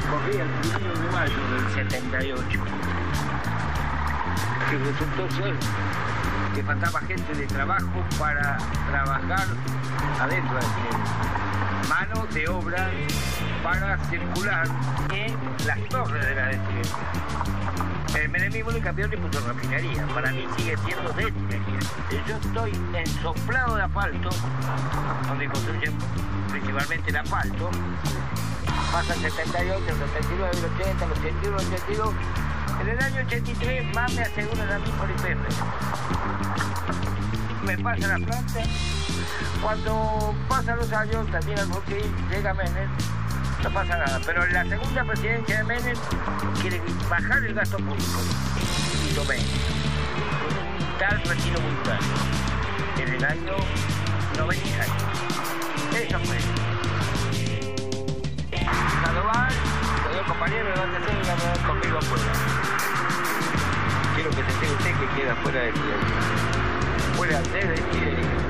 corría el 1 de mayo del 78. Y resultó ser que faltaba gente de trabajo para trabajar adentro del tren. Mano de obra para circular en las torres de la despensa. El menemismo le cambió y puso refinería. Para mí sigue siendo desminería. Yo estoy ensoplado de asfalto, donde construyen principalmente el asfalto. Pasa el 78, el 79, el 80, el 81, el 82. En el año 83 más me aseguran a mí por IPF. Me pasa la planta. Cuando pasan los años, también al Boquín, llega Menem, no pasa nada. Pero en la segunda presidencia de Menem quiere bajar el gasto público. Hizo Menem. Tal retiro voluntario. En el año 96. Eso fue. Sandoval, señor compañero, levántese y venga conmigo afuera. Quiero que se entere usted que queda fuera de Chile. Fuera de Chile.